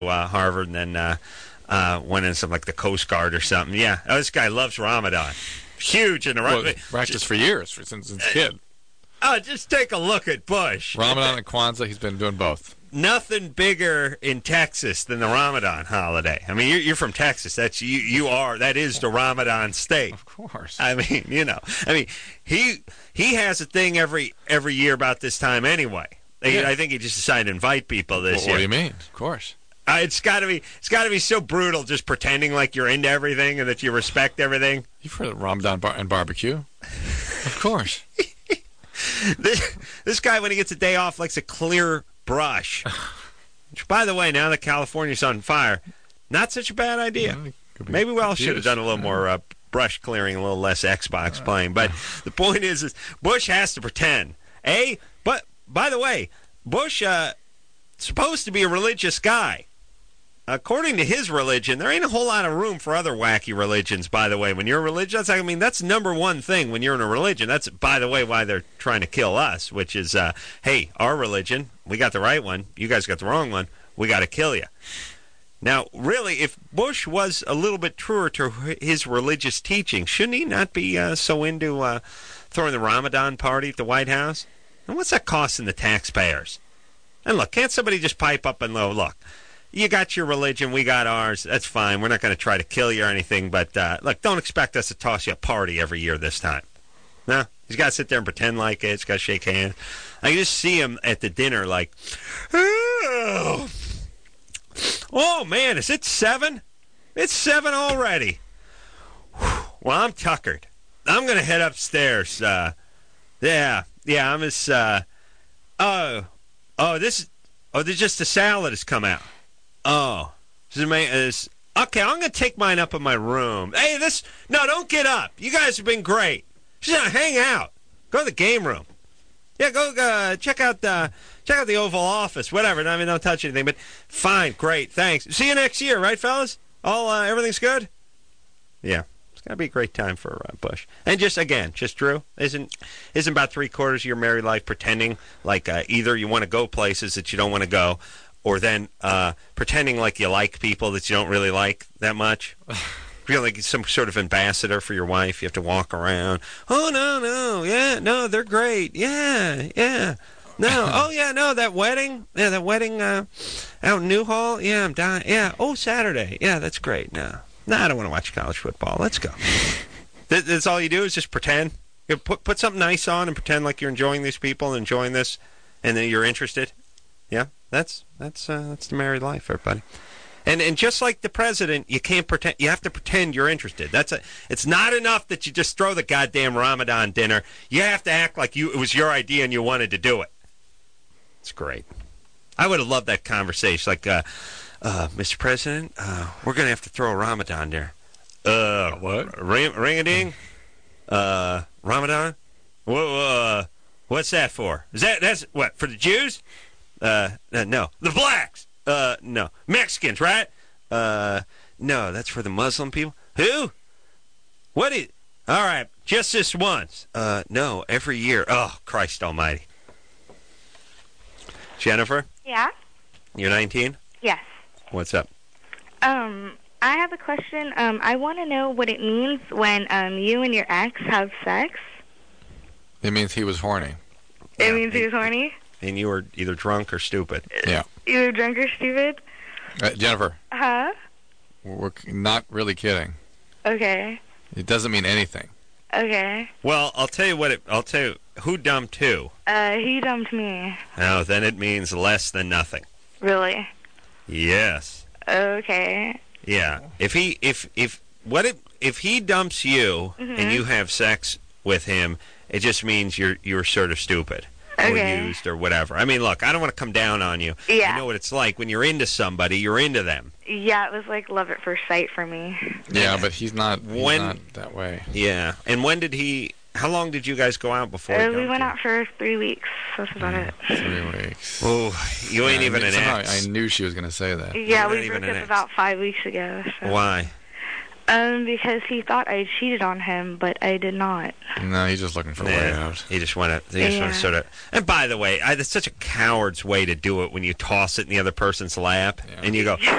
Harvard and then went in some like the Coast Guard or something. Yeah, this guy loves Ramadan. Huge in the Well, practiced for years since a kid. Just take a look at Bush. Ramadan and Kwanzaa, he's been doing both. Nothing bigger in Texas than the Ramadan holiday. I mean, you're from Texas. That's you are. That is the Ramadan state. Of course. I mean, he has a thing every year about this time anyway. Yeah. I think he just decided to invite people this year. What do you mean? Of course. It's got to be so brutal just pretending like you're into everything and that you respect everything. You've heard of Ramadan and barbecue. Of course. This guy, when he gets a day off, likes a clear brush. Which, by the way, now that California's on fire, not such a bad idea. Yeah, Maybe we all should have done a little more brush clearing, a little less Xbox playing. But the point is Bush has to pretend. But by the way, Bush supposed to be a religious guy. According to his religion, there ain't a whole lot of room for other wacky religions, by the way. When you're a religion, that's number one thing when you're in a religion. That's, by the way, why they're trying to kill us, which is, hey, our religion, we got the right one, you guys got the wrong one, we got to kill you. Now, really, if Bush was a little bit truer to his religious teaching, shouldn't he not be so into throwing the Ramadan party at the White House? And what's that costing the taxpayers? And look, can't somebody just pipe up and go, look, you got your religion, we got ours, that's fine. We're not going to try to kill you or anything, but look, don't expect us to toss you a party every year this time. No, he's got to sit there and pretend like it. He's got to shake hands. I can just see him at the dinner like, oh man, is it 7? It's 7 already. Well, I'm tuckered. I'm going to head upstairs. Yeah, I'm as, there's just the salad has come out. Oh, okay, I'm going to take mine up in my room. Hey, no, don't get up. You guys have been great. Just hang out. Go to the game room. Yeah, go check out the Oval Office, whatever. I mean, don't touch anything, but fine, great, thanks. See you next year, right, fellas? Everything's good? Yeah. It's going to be a great time for Bush. And just Drew, isn't about 3/4 of your married life pretending like either you want to go places that you don't want to go, or then pretending like you like people that you don't really like that much? Feel like some sort of ambassador for your wife. You have to walk around. Oh, no, yeah, no, they're great. Yeah. No, oh, yeah, no, that wedding out in Newhall, yeah, I'm dying. Yeah, oh, Saturday. Yeah, that's great. No, I don't want to watch college football. Let's go. That's all you do is just pretend. You put something nice on and pretend like you're enjoying these people and enjoying this, and then you're interested. Yeah, that's the married life, everybody. And just like the president, you can't pretend. You have to pretend you're interested. It's not enough that you just throw the goddamn Ramadan dinner. You have to act like it was your idea and you wanted to do it. It's great. I would have loved that conversation. Like, Mr. President, we're going to have to throw a Ramadan dinner. What? Ring-a-ding? Ramadan? What's that for? That's what, for the Jews? No. The blacks? No. Mexicans, right? No, that's for the Muslim people. Who? All right, just this once. No, every year. Oh, Christ almighty. Jennifer? Yeah? You're 19? Yes. What's up? I have a question. I want to know what it means when you and your ex have sex. It means he was horny. It means he was horny? And you were either drunk or stupid. Yeah. Either drunk or stupid? Jennifer. Huh? We're not really kidding. Okay. It doesn't mean anything. Okay. Well, I'll tell you who dumped who? He dumped me. Oh, then it means less than nothing. Really? Yes. Okay. Yeah. If he dumps you and you have sex with him, it just means you're sort of stupid. Okay. Or used or whatever. I mean, look, I don't want to come down on you. Yeah. You know what it's like when you're into somebody, you're into them. Yeah, it was like love at first sight for me. Yeah, but he's not that way. Yeah. And how long did you guys go out before? We went out for 3 weeks. That's about it. 3 weeks. Oh, you ain't even an ex. I knew she was going to say that. Yeah, we broke up about 5 weeks ago. So. Why? Because he thought I cheated on him, but I did not. No, he's just looking for a way out. He just want to sort of... And by the way, it's such a coward's way to do it when you toss it in the other person's lap, and you go,